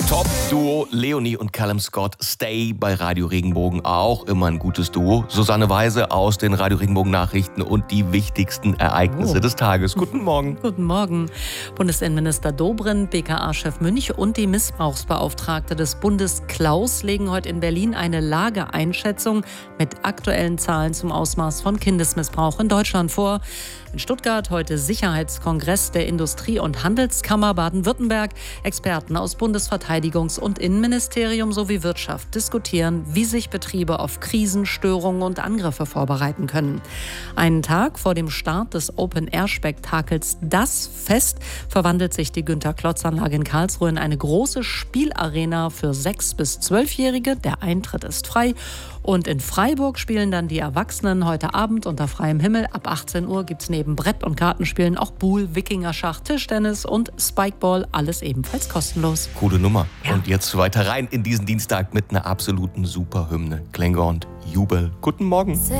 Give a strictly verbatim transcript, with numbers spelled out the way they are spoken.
Top-Duo Leonie und Callum Scott, Stay bei Radio Regenbogen. Auch immer ein gutes Duo. Susanne Weise aus den Radio Regenbogen Nachrichten und die wichtigsten Ereignisse oh. des Tages. Guten Morgen. Guten Morgen. Bundesinnenminister Dobrindt, B K A-Chef Münch und die Missbrauchsbeauftragte des Bundes Klaus legen heute in Berlin eine Lageeinschätzung mit aktuellen Zahlen zum Ausmaß von Kindesmissbrauch in Deutschland vor. In Stuttgart heute Sicherheitskongress der Industrie- und Handelskammer Baden-Württemberg. Experten aus Bundesverteidigungs- und Innenministerium sowie Wirtschaft diskutieren, wie sich Betriebe auf Krisen, Störungen und Angriffe vorbereiten können. Einen Tag vor dem Start des Open-Air-Spektakels Das Fest verwandelt sich die Günter-Klotz-Anlage in Karlsruhe in eine große Spielarena für sechs- bis zwölfjährige. Der Eintritt ist frei. Und in Freiburg spielen dann die Erwachsenen heute Abend unter freiem Himmel. Ab achtzehn Uhr gibt es neben Brett- und Kartenspielen auch Buhl, Wikingerschach, Tischtennis und Spikeball. Alles ebenfalls kostenlos. Coole Nummer. Ja. Und jetzt weiter rein in diesen Dienstag mit einer absoluten Superhymne. Klängern und Jubel. Guten Morgen.